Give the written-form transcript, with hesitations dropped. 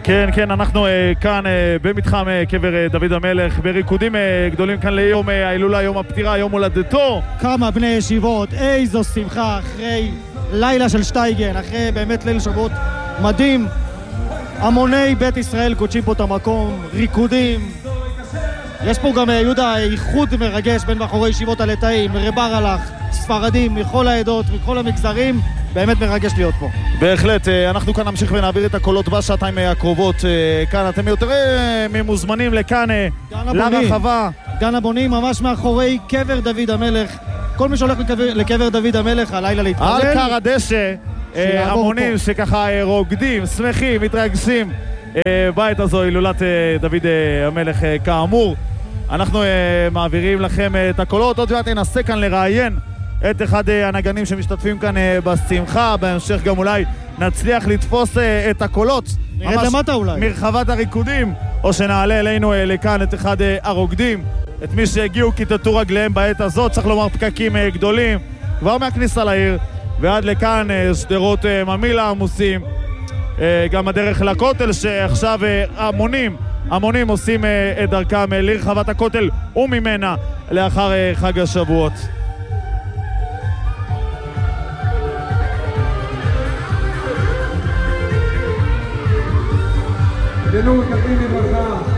כן, כן, אנחנו כאן במתחם קבר דוד המלך, בריקודים גדולים כאן ליום ההילולה, יום הפטירה, יום הולדתו. כמה בני ישיבות, איזו שמחה אחרי לילה של שטייגן, אחרי באמת ליל שבועות מדהים. המוני בית ישראל קודשים פה את המקום, ריקודים. יש פה גם יהודה איחוד מרגש בין בחורי ישיבות הלטאים, רבר הלך, ספרדים מכל העדות, מכל המגזרים. באמת מרגש להיות פה. בהחלט, אנחנו כאן נמשיך ונעביר את הקולות בשעתיים הקרובות. כאן אתם יותר ממוזמנים לכאן, לרחבה. גן הבונים, ממש מאחורי קבר דוד המלך. כל מי שהולך לקבר דוד המלך, הלילה להתפלל. על קר הדשא, המונים שככה רוקדים, שמחים, מתרגשים. בית הזו, הילולת דוד המלך כאמור. אנחנו מעבירים לכם את הקולות. עוד מעט ננסה כאן לראיין את אחד הנגנים שמשתתפים כאן בשמחה. בהמשך גם אולי נצליח לתפוס את הקולות נרד למטה אולי מרחבת הריקודים, או שנעלה אלינו לכאן את אחד הרוקדים, את מי שהגיעו כיתתו רגליהם בעת הזאת. צריך לומר פקקים גדולים כבר מהכניסה לעיר ועד לכאן, שדרות ממילא עמוסים, גם הדרך לכותל שעכשיו המונים עושים את דרכם לרחבת הכותל וממנה לאחר חג השבועות. מקבלים בברכה